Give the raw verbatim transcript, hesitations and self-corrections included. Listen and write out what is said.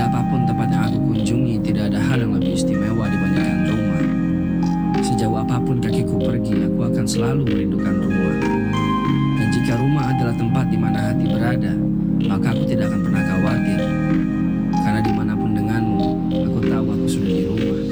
apapun tempat yang aku kunjungi, tidak ada hal yang lebih istimewa dibandingkan rumah. Sejauh apapun kakiku pergi, aku akan selalu merindukan rumah. Dan jika rumah adalah tempat di mana hati berada, maka aku tidak akan pernah